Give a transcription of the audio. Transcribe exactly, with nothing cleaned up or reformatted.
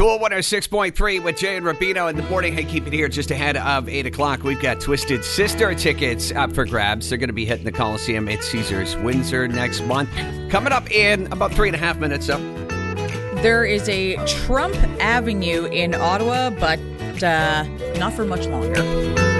Cool one oh six point three with Jay and Rubino in the morning. Hey, keep it here just ahead of eight o'clock. We've got Twisted Sister tickets up for grabs. They're going to be hitting the Coliseum at Caesars Windsor next month. Coming up in about three and a half minutes, so. There is a Trump Avenue in Ottawa, but uh, not for much longer.